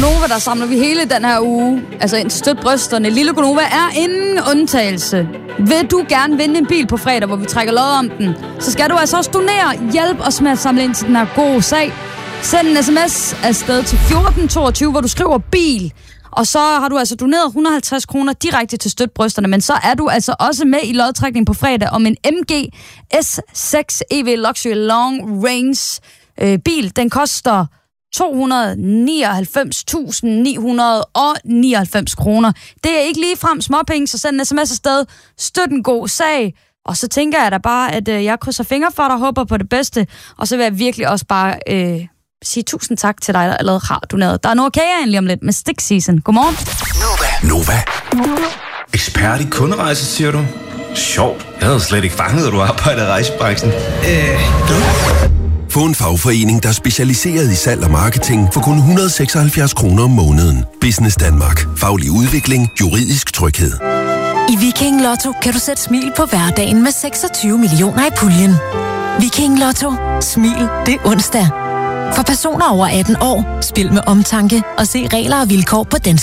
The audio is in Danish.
Gonova, der samler vi hele den her uge. Altså ind til støt brysterne. Lille Gonova er ingen undtagelse. Vil du gerne vinde en bil på fredag, hvor vi trækker lod om den, så skal du altså også donere. Hjælp os med at samle ind til den her gode sag. Send en sms afsted til 1422, hvor du skriver bil. Og så har du altså doneret 150 kroner direkte til støt brysterne. Men så er du altså også med i lodtrækning på fredag om en MG S6 EV Luxury Long Range bil. Den koster 299.999 kroner. Det er ikke ligefrem småpenge, så send en sms afsted. Støt en god sag. Og så tænker jeg da bare, at jeg krydser fingre for dig og håber på det bedste. Og så vil jeg virkelig også bare sige tusind tak til dig, der allerede har doneret. Der er noget kager lige om lidt med Stick Season. Godmorgen. Nova. Ekspert i kunderejser, siger du? Sjovt. Jeg havde slet ikke fanget, at du arbejder i rejsebranchen. Få en fagforening, der er specialiseret i salg og marketing for kun 176 kroner om måneden. Business Danmark. Faglig udvikling. Juridisk tryghed. I Viking Lotto kan du sætte smil på hverdagen med 26 millioner i puljen. Viking Lotto. Smil, det er onsdag. For personer over 18 år, spil med omtanke og se regler og vilkår på danske